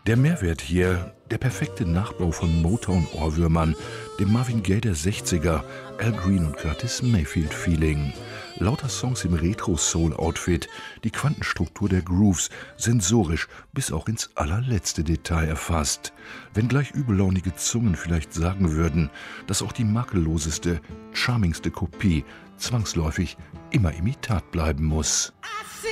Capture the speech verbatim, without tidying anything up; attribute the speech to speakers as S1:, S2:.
S1: Der Mehrwert hier, der perfekte Nachbau von Motown-Ohrwürmern, dem Marvin Gaye der Sechziger, Al Green und Curtis Mayfield-Feeling. Lauter Songs im Retro-Soul-Outfit, die Quantenstruktur der Grooves, sensorisch bis auch ins allerletzte Detail erfasst. Wenngleich übellaunige Zungen vielleicht sagen würden, dass auch die makelloseste, charmingste Kopie zwangsläufig immer Imitat bleiben muss.